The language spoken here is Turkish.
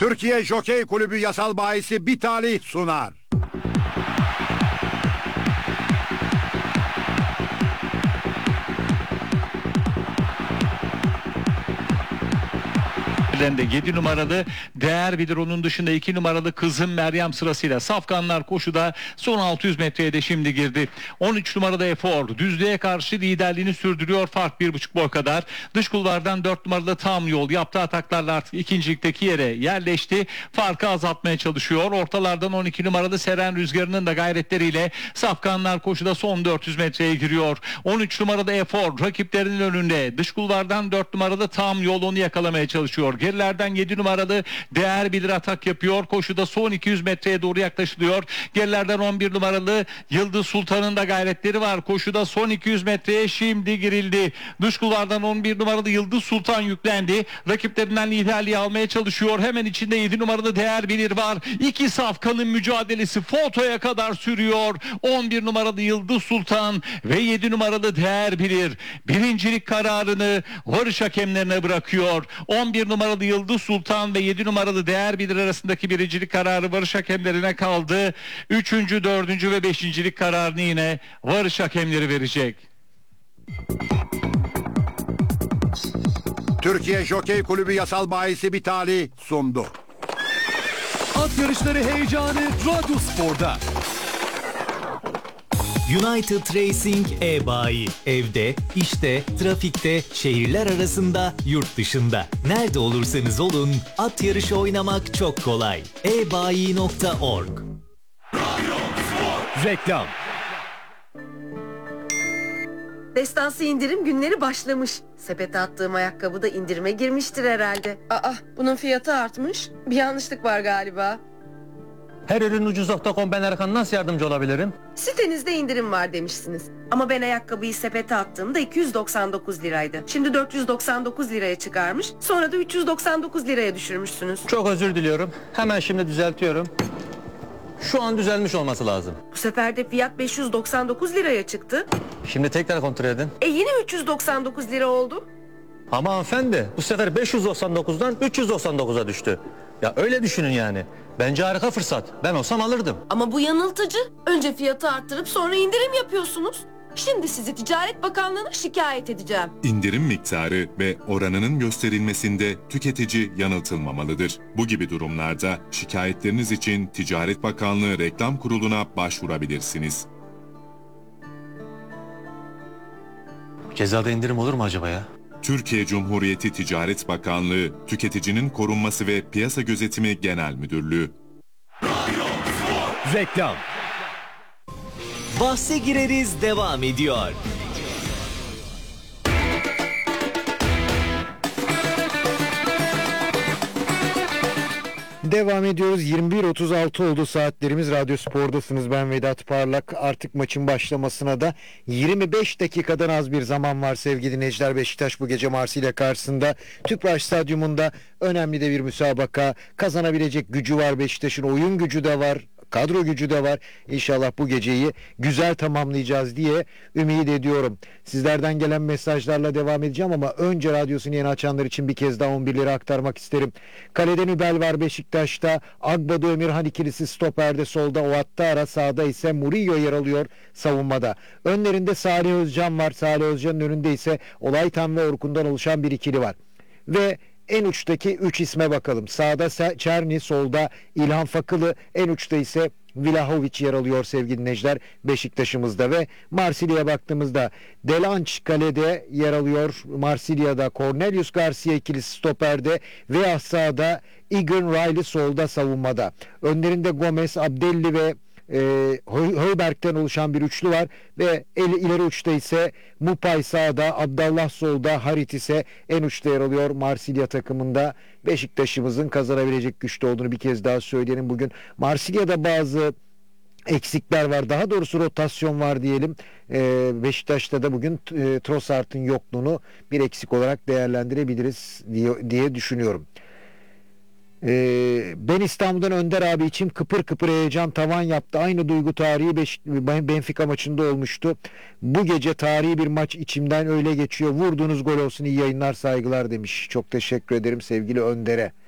Türkiye Jokey Kulübü yasal bahisi Bitali sunar. De 7 numaralı Değer Bilir, onun dışında 2 numaralı Kızım Meryem sırasıyla. Safkanlar koşuda son 600 metreye de şimdi girdi. 13 numarada Efor düzlüğe karşı liderliğini sürdürüyor, fark 1,5 boy kadar. Dış kulvardan 4 numaralı Tam Yol yaptığı ataklarla artık ikincilikteki yere yerleşti. Farkı azaltmaya çalışıyor. Ortalardan 12 numaralı Seren Rüzgarı'nın da gayretleriyle Safkanlar koşuda son 400 metreye giriyor. 13 numarada Efor rakiplerinin önünde. Dış kulvardan 4 numaralı Tam Yol onu yakalamaya çalışıyor. Gerilerden 7 numaralı Değer Bilir atak yapıyor. Koşuda son 200 metreye doğru yaklaşılıyor. Gerilerden 11 numaralı Yıldız Sultan'ın da gayretleri var. Koşuda son 200 metreye şimdi girildi. Dış kulvardan 11 numaralı Yıldız Sultan yüklendi. Rakiplerinden liderliği almaya çalışıyor. Hemen içinde 7 numaralı Değer Bilir var. İki safkanın mücadelesi fotoya kadar sürüyor. 11 numaralı Yıldız Sultan ve 7 numaralı Değer Bilir birincilik kararını varış hakemlerine bırakıyor. 11 numaralı Yıldız Sultan ve 7 numaralı Değer Bilir arasındaki birincilik kararı varış hakemlerine kaldı. 3. 4. ve 5. kararını yine varış hakemleri verecek. Türkiye Jokey Kulübü yasal bahisi Bitali sundu. At yarışları heyecanı Radyo Spor'da. United Racing e-bayi. Evde, işte, trafikte, şehirler arasında, yurt dışında. Nerede olursanız olun, at yarışı oynamak çok kolay. ebayi.org. Reklam. Destansı indirim günleri başlamış. Sepete attığım ayakkabı da indirime girmiştir herhalde. Aa, bunun fiyatı artmış. Bir yanlışlık var galiba. Her ürün ucuz.com, ben Erkan, nasıl yardımcı olabilirim? Sitenizde indirim var demişsiniz. Ama ben ayakkabıyı sepete attığımda 299 liraydı. Şimdi 499 liraya çıkarmış. Sonra da 399 liraya düşürmüşsünüz. Çok özür diliyorum. Hemen şimdi düzeltiyorum. Şu an düzelmiş olması lazım. Bu sefer de fiyat 599 liraya çıktı. Şimdi tekrar kontrol edin. Yine 399 lira oldu. Ama hanımefendi, bu sefer 599'dan 399'a düştü. Ya öyle düşünün yani. Bence harika fırsat. Ben olsam alırdım. Ama bu yanıltıcı. Önce fiyatı arttırıp sonra indirim yapıyorsunuz. Şimdi sizi Ticaret Bakanlığı'na şikayet edeceğim. İndirim miktarı ve oranının gösterilmesinde tüketici yanıltılmamalıdır. Bu gibi durumlarda şikayetleriniz için Ticaret Bakanlığı Reklam Kurulu'na başvurabilirsiniz. Cezada indirim olur mu acaba ya? Türkiye Cumhuriyeti Ticaret Bakanlığı, Tüketicinin Korunması ve Piyasa Gözetimi Genel Müdürlüğü. Reklam. Bahse gireriz devam ediyor. Devam ediyoruz. 21.36 oldu saatlerimiz. Radyo Spor'dasınız. Ben Vedat Parlak. Artık maçın başlamasına da 25 dakikadan az bir zaman var sevgili dinleyiciler. Beşiktaş bu gece Marsilya karşısında. Tüpraş Stadyumunda önemli de bir müsabaka. Kazanabilecek gücü var Beşiktaş'ın. Oyun gücü de var. Kadro gücü de var. İnşallah bu geceyi güzel tamamlayacağız diye ümit ediyorum. Sizlerden gelen mesajlarla devam edeceğim ama önce radyosunu yeni açanlar için bir kez daha 11'leri aktarmak isterim. Kalede Nübel var Beşiktaş'ta. Agbado Emirhan ikilisi stoperde, solda Ouattara, sağda ise Murillo yer alıyor savunmada. Önlerinde Salih Özcan var. Salih Özcan'ın önünde ise Olaytan ve Orkun'dan oluşan bir ikili var. Ve en uçtaki 3 isme bakalım. Sağda Çerni, solda İlhan Fakılı, en uçta ise Vlahovic yer alıyor sevgili dinleyiciler Beşiktaş'ımızda. Ve Marsilya'ya baktığımızda Delanç kalede yer alıyor. Marsilya'da Cornelius Garcia ikilisi stoperde ve sağda Egan Riley solda savunmada. Önlerinde Gomez, Abdelli ve Höyberg'den oluşan bir üçlü var ve ileri uçta ise Mupay sağda, Abdallah solda, Harit ise en uçta yer alıyor Marsilya takımında. Beşiktaş'ımızın kazanabilecek güçte olduğunu bir kez daha söyleyelim. Bugün Marsilya'da bazı eksikler var, daha doğrusu rotasyon var diyelim. Beşiktaş'ta da bugün Trossard'ın yokluğunu bir eksik olarak değerlendirebiliriz diye düşünüyorum. Ben İstanbul'dan Önder abi için kıpır kıpır heyecan tavan yaptı. Aynı duygu tarihi Benfica maçında olmuştu. Bu gece tarihi bir maç içimden öyle geçiyor. Vurduğunuz gol olsun, iyi yayınlar, saygılar demiş. Çok teşekkür ederim sevgili Önder'e.